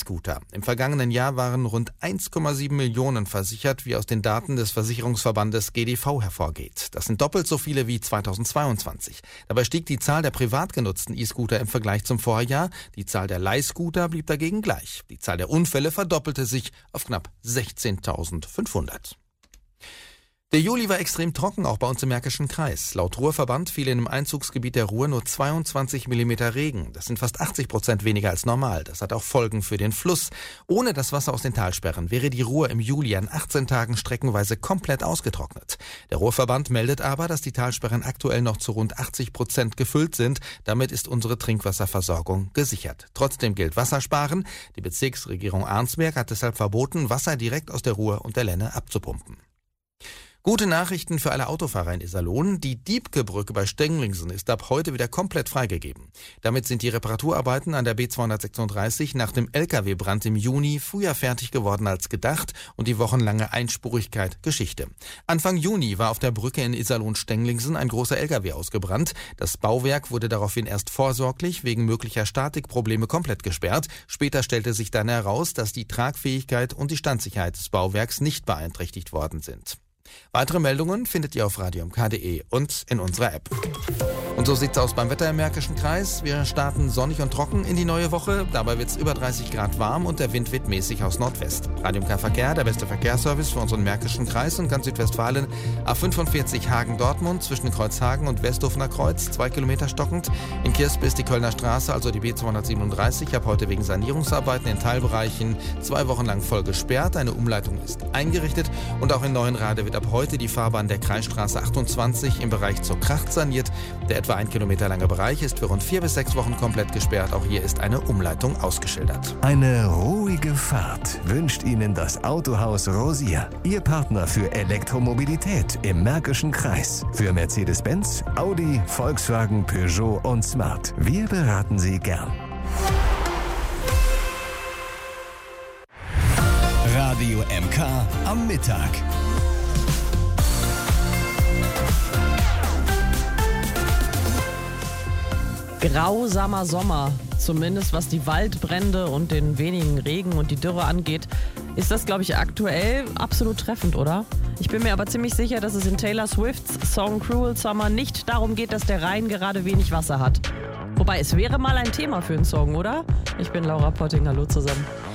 E-Scooter. Im vergangenen Jahr waren rund 1,7 Millionen versichert, wie aus den Daten des Versicherungsverbandes GDV hervorgeht. Das sind doppelt so viele wie 2022. Dabei stieg die Zahl der privat genutzten E-Scooter im Vergleich zum Vorjahr. Die Zahl der Leihscooter blieb dagegen gleich. Die Zahl der Unfälle verdoppelte sich auf knapp 16.500. Der Juli war extrem trocken, auch bei uns im Märkischen Kreis. Laut Ruhrverband fielen im Einzugsgebiet der Ruhr nur 22 Millimeter Regen. Das sind fast 80% weniger als normal. Das hat auch Folgen für den Fluss. Ohne das Wasser aus den Talsperren wäre die Ruhr im Juli an 18 Tagen streckenweise komplett ausgetrocknet. Der Ruhrverband meldet aber, dass die Talsperren aktuell noch zu rund 80% gefüllt sind. Damit ist unsere Trinkwasserversorgung gesichert. Trotzdem gilt Wassersparen. Die Bezirksregierung Arnsberg hat deshalb verboten, Wasser direkt aus der Ruhr und der Lenne abzupumpen. Gute Nachrichten für alle Autofahrer in Iserlohn. Die Diebkebrücke bei Stänglingsen ist ab heute wieder komplett freigegeben. Damit sind die Reparaturarbeiten an der B236 nach dem Lkw-Brand im Juni früher fertig geworden als gedacht und die wochenlange Einspurigkeit Geschichte. Anfang Juni war auf der Brücke in Iserlohn-Stänglingsen ein großer Lkw ausgebrannt. Das Bauwerk wurde daraufhin erst vorsorglich wegen möglicher Statikprobleme komplett gesperrt. Später stellte sich dann heraus, dass die Tragfähigkeit und die Standsicherheit des Bauwerks nicht beeinträchtigt worden sind. Weitere Meldungen findet ihr auf radiomk.de und in unserer App. Und so sieht's aus beim Wetter im Märkischen Kreis. Wir starten sonnig und trocken in die neue Woche. Dabei wird's über 30 Grad warm und der Wind weht mäßig aus Nordwest. Radio MK Verkehr, der beste Verkehrsservice für unseren Märkischen Kreis und ganz Südwestfalen. A45 Hagen-Dortmund zwischen Kreuzhagen und Westhofener Kreuz, 2 Kilometer stockend. In Kirspe ist die Kölner Straße, also die B237, ab heute wegen Sanierungsarbeiten in Teilbereichen 2 Wochen lang voll gesperrt. Eine Umleitung ist eingerichtet und auch in Neuenrade wird ab heute die Fahrbahn der Kreisstraße 28 im Bereich zur Kracht saniert. Der etwa 1 Kilometer lange Bereich ist für rund 4 bis 6 Wochen komplett gesperrt. Auch hier ist eine Umleitung ausgeschildert. Eine ruhige Fahrt wünscht Ihnen das Autohaus Rosier. Ihr Partner für Elektromobilität im Märkischen Kreis. Für Mercedes-Benz, Audi, Volkswagen, Peugeot und Smart. Wir beraten Sie gern. Radio MK am Mittag. Grausamer Sommer, zumindest was die Waldbrände und den wenigen Regen und die Dürre angeht, ist das, glaube ich, aktuell absolut treffend, oder? Ich bin mir aber ziemlich sicher, dass es in Taylor Swifts Song Cruel Summer nicht darum geht, dass der Rhein gerade wenig Wasser hat. Wobei, es wäre mal ein Thema für einen Song, oder? Ich bin Laura Potting, hallo zusammen.